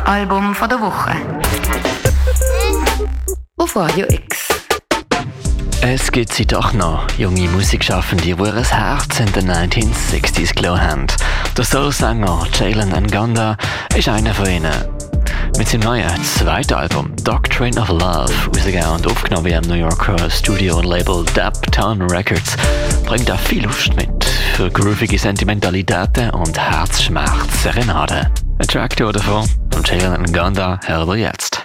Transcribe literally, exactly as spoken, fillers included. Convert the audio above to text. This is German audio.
Album von der Woche. Auf Radio X. Es gibt sie doch noch, junge Musikschaffende, die ihr Herz in den neunzehnhundertsechziger gelassen haben. Der Soul-Sänger Jalen Ngonda ist einer von ihnen. Mit seinem neuen zweiten Album Doctrine of Love, rausgegeben und aufgenommen im New Yorker Studio und Label Daptown Records, bringt er viel Lust mit für groovige Sentimentalitäten und Herzschmerz-Serenaden. Ein Track davon von Jalen Ngonda hören wir jetzt.